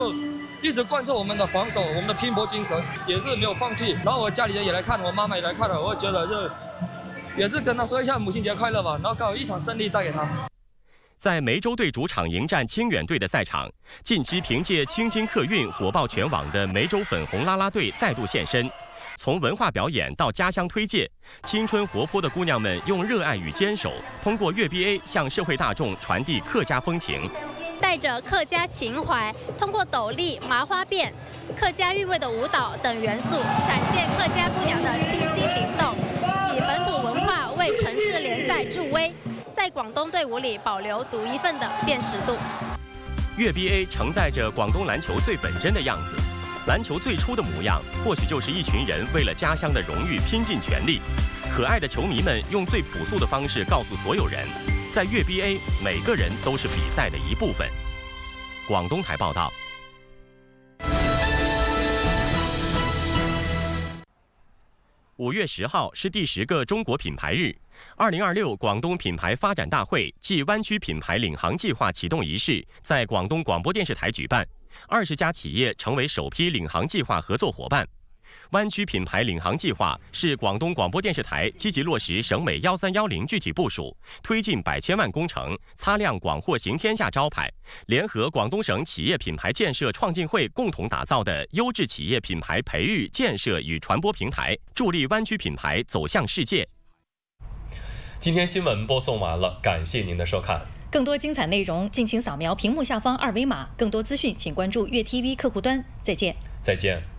一直贯彻我们的防守，我们的拼搏精神，也是没有放弃。然后我家里人也来看，我妈妈也来看了，我觉得也是跟她说一下母亲节快乐吧。然后刚好一场胜利带给她。 在梅州队主场迎战清远队的赛场，近期凭借清新客运火爆全网的梅州粉红啦啦队再度现身。从文化表演到家乡推介，青春活泼的姑娘们用热爱与坚守，通过粤 BA 向社会大众传递客家风情。 带着客家情怀，通过斗笠、麻花辫、客家韵味的舞蹈等元素，展现客家姑娘的清新灵动，以本土文化为城市联赛助威，在广东队伍里保留独一份的辨识度。 粤 BA 承载着广东篮球最本真的样子，篮球最初的模样，或许就是一群人为了家乡的荣誉拼尽全力。可爱的球迷们用最朴素的方式告诉所有人，在粤 BA， 每个人都是比赛的一部分。广东台报道。5月10号是第10个中国品牌日，2026广东品牌发展大会暨湾区品牌领航计划启动仪式在广东广播电视台举办，20家企业成为首批领航计划合作伙伴。湾区品牌领航计划是广东广播电视台积极落实省委1310具体部署，推进100千万工程，擦亮广货行天下招牌，联合广东省企业品牌建设创进会共同打造的优质企业品牌培育、建设与传播平台，助力湾区品牌走向世界。 今天新闻播送完了，感谢您的收看。 更多精彩内容，敬请扫描屏幕下方2维码。更多资讯，请关注粤 TV 客户端。再见。 再见。